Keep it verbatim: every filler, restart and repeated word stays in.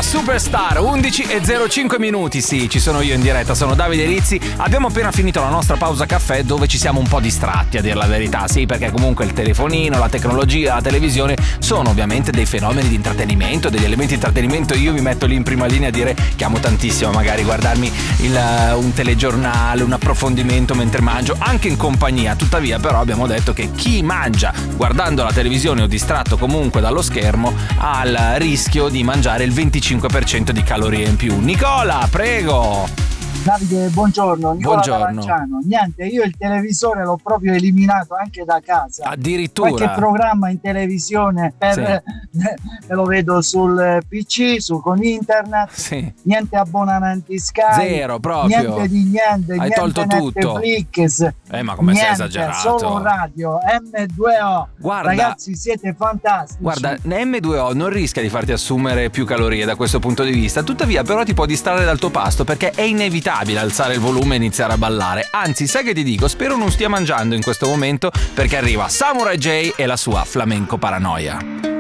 Superstar, undici e zero cinque minuti. Sì, ci sono io in diretta, sono Davide Rizzi. Abbiamo appena finito la nostra pausa caffè, dove ci siamo un po' distratti, a dir la verità. Sì, perché comunque il telefonino, la tecnologia, la televisione sono ovviamente dei fenomeni di intrattenimento, degli elementi di intrattenimento. Io mi metto lì in prima linea a dire che amo tantissimo magari guardarmi il, un telegiornale, un approfondimento mentre mangio, anche in compagnia. Tuttavia però abbiamo detto che chi mangia guardando la televisione o distratto comunque dallo schermo ha il rischio di mangiare il venticinque per cento di calorie in più. Nicola, prego. Davide, buongiorno. Nicola Buongiorno. Taranciano. Niente, io il televisore l'ho proprio eliminato anche da casa. Addirittura. Qualche programma in televisione per, Sì. me lo vedo sul P C, su, con internet. Sì. Niente abbonamenti Sky. Zero proprio. Niente di niente. Hai niente tolto tutto. Netflix. Eh, ma come sei niente, esagerato. solo radio M due O. Guarda, ragazzi, siete fantastici. Guarda, M due O non rischia di farti assumere più calorie da questo punto di vista, tuttavia però ti può distrarre dal tuo pasto, perché è inevitabile alzare il volume e iniziare a ballare. Anzi, sai che ti dico? Spero non stia mangiando in questo momento, perché arriva Samurai J e la sua Flamenco Paranoia.